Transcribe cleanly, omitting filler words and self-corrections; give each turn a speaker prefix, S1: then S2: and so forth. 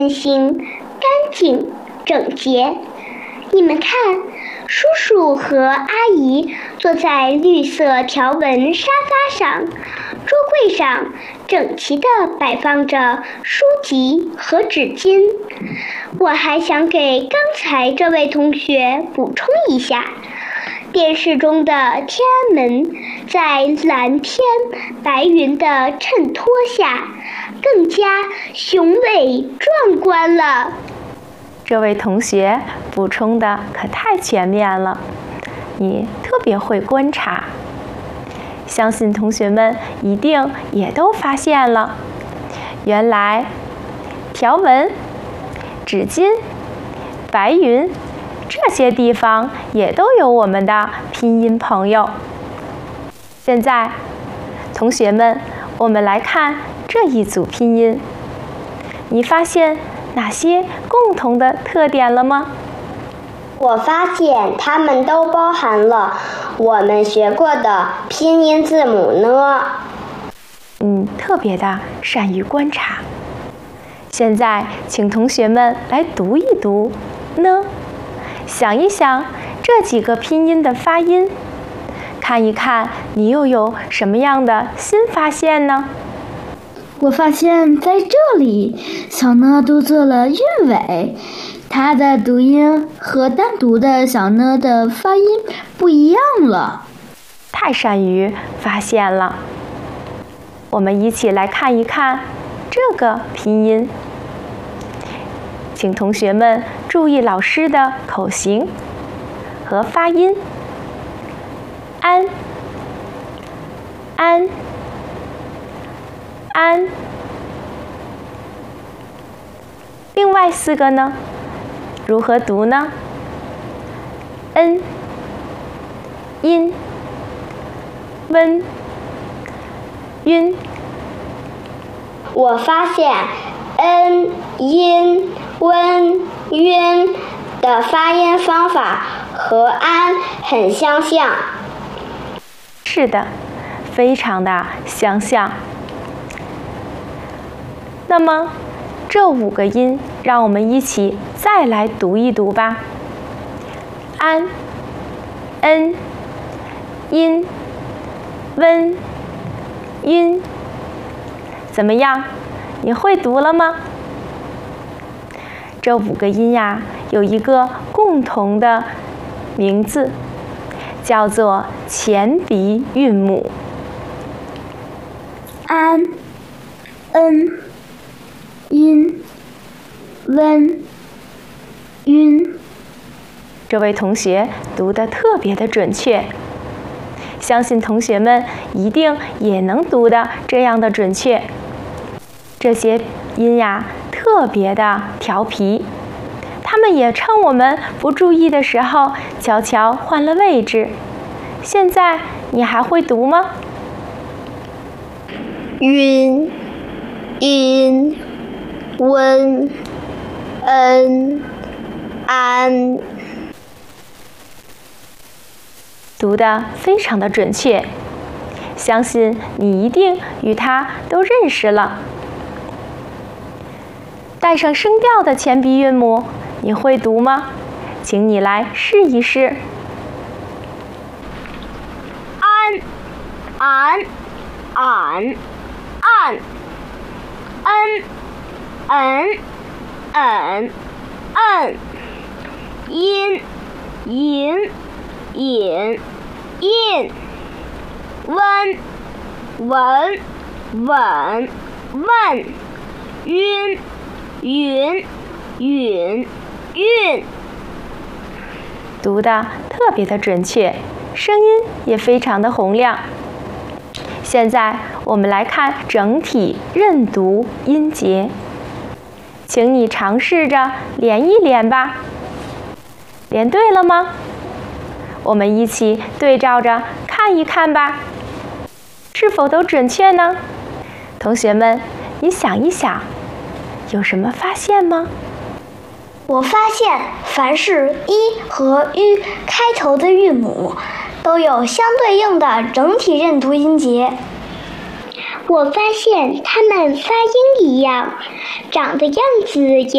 S1: 温馨、干净、整洁。你们看，叔叔和阿姨坐在绿色条纹沙发上，桌柜上整齐地摆放着书籍和纸巾。我还想给刚才这位同学补充一下，电视中的天安门在蓝天白云的衬托下，更加雄伟壮观了。
S2: 这位同学补充的可太全面了，你特别会观察。相信同学们一定也都发现了，原来条纹、纸巾、白云这些地方也都有我们的拼音朋友。现在，同学们，我们来看这一组拼音，你发现哪些共同的特点了吗？
S3: 我发现它们都包含了我们学过的拼音字母呢。
S2: 特别的善于观察。现在，请同学们来读一读呢，想一想这几个拼音的发音，看一看你又有什么样的新发现呢？
S4: 我发现在这里，小呢都做了韵尾，它的读音和单独的小呢的发音不一样了。
S2: 太善于发现了。我们一起来看一看这个拼音，请同学们注意老师的口型和发音。安，安，安。另外4个呢？如何读呢？恩，阴，温，晕。
S3: 我发现恩、阴、温、晕的发音方法和安很相像。
S2: 是的，非常的相像。那么这5个音，让我们一起再来读一读吧。安、恩、阴、温、晕。怎么样？你会读了吗？这5个音呀，有一个共同的名字，叫做前鼻韵母。
S4: 安、恩、阴、温、晕。
S2: 这位同学读得特别的准确，相信同学们一定也能读得这样的准确。这些音呀，特别的调皮，它们也趁我们不注意的时候，悄悄换了位置。现在你还会读吗？
S3: 晕、阴、温、恩、安。
S2: 读得非常的准确，相信你一定与它都认识了。带上声调的前鼻韵母，你会读吗？请你来试一试。
S1: 安、俺、俺、按、恩、嗯、嗯、嗯、阴、银、引、印、温、文、稳、问、晕、云、允、韵。
S2: 读得特别的准确，声音也非常的洪亮。现在我们来看整体认读音节，请你尝试着连一连吧。连对了吗？我们一起对照着看一看吧，是否都准确呢？同学们，你想一想，有什么发现吗？
S1: 我发现，凡是一和 ü 开头的韵母，都有相对应的整体认读音节。我发现它们发音一样，长的样子也